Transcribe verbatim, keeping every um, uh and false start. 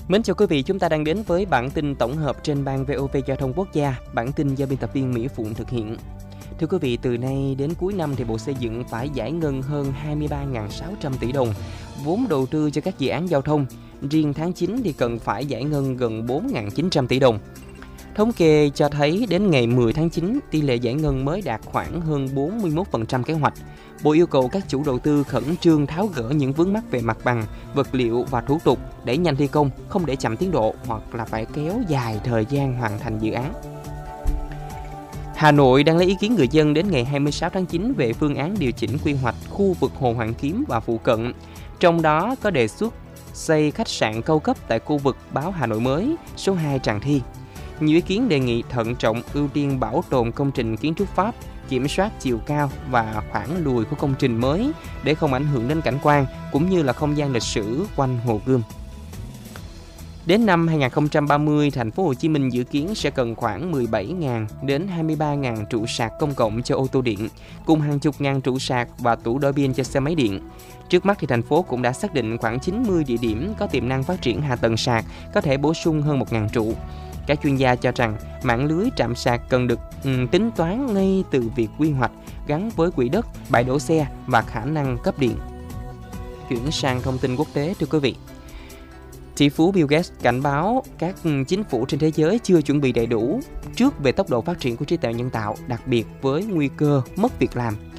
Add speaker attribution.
Speaker 1: Mến chào quý vị, chúng ta đang đến với bản tin tổng hợp trên ban vê o vê Giao thông Quốc gia, bản tin do biên tập viên Mỹ Phụng thực hiện. Thưa quý vị, từ nay đến cuối năm thì Bộ Xây dựng phải giải ngân hơn hai mươi ba nghìn sáu trăm tỷ đồng vốn đầu tư cho các dự án giao thông. Riêng tháng chín thì cần phải giải ngân gần bốn nghìn chín trăm tỷ đồng. Thống kê cho thấy đến ngày mười tháng chín, tỷ lệ giải ngân mới đạt khoảng hơn bốn mươi mốt phần trăm kế hoạch. Bộ yêu cầu các chủ đầu tư khẩn trương tháo gỡ những vướng mắc về mặt bằng, vật liệu và thủ tục để nhanh thi công, không để chậm tiến độ hoặc là phải kéo dài thời gian hoàn thành dự án. Hà Nội đang lấy ý kiến người dân đến ngày hai mươi sáu tháng chín về phương án điều chỉnh quy hoạch khu vực Hồ Hoàn Kiếm và phụ cận. Trong đó có đề xuất xây khách sạn cao cấp tại khu vực Báo Hà Nội mới, số hai Tràng Thi. Nhiều ý kiến đề nghị thận trọng ưu tiên bảo tồn công trình kiến trúc Pháp, kiểm soát chiều cao và khoảng lùi của công trình mới để không ảnh hưởng đến cảnh quan cũng như là không gian lịch sử quanh Hồ Gươm. Đến năm hai không ba mươi, thành phố Hồ Chí Minh dự kiến sẽ cần khoảng mười bảy nghìn đến hai mươi ba nghìn trụ sạc công cộng cho ô tô điện, cùng hàng chục ngàn trụ sạc và tủ đổi pin cho xe máy điện. Trước mắt thì thành phố cũng đã xác định khoảng chín mươi địa điểm có tiềm năng phát triển hạ tầng sạc, có thể bổ sung hơn một nghìn trụ. Các chuyên gia cho rằng mạng lưới trạm sạc cần được um, tính toán ngay từ việc quy hoạch gắn với quỹ đất, bãi đỗ xe và khả năng cấp điện. Chuyển sang thông tin quốc tế thưa quý vị. Tỷ phú Bill Gates cảnh báo các chính phủ trên thế giới chưa chuẩn bị đầy đủ trước về tốc độ phát triển của trí tuệ nhân tạo, đặc biệt với nguy cơ mất việc làm.